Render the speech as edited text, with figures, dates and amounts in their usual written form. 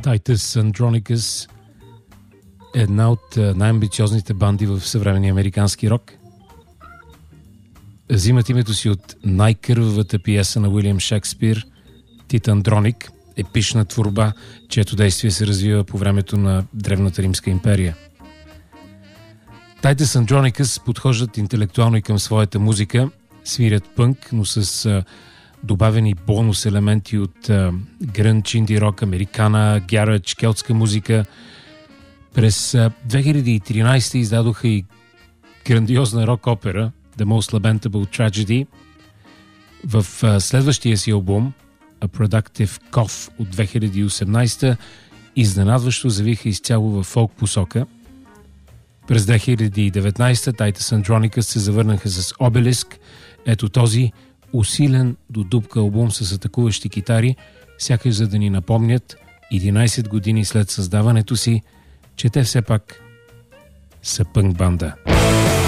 Titus Andronicus е една от най-амбициозните банди в съвременния американски рок. Взимат името си от най-кървавата пиеса на Уилям Шекспир, Тит Андроник, епична творба, чието действие се развива по времето на Древната Римска империя. Titus Andronicus подхождат интелектуално и към своята музика, свирят пънк, но с добавени бонус елементи от грънч, инди рок, американа, гярач, келтска музика. През 2013 издадоха и грандиозна рок-опера The Most Lamentable Tragedy. В следващия си албум A Productive Cough от 2018 изненадващо завиха изцяло в фолк посока. През 2019 Titus Andronicus се завърнаха с Obelisk. Ето този усилен до дупка албум с атакуващи китари, сякаш за да ни напомнят 11 години след създаването си, че те все пак са пънк банда.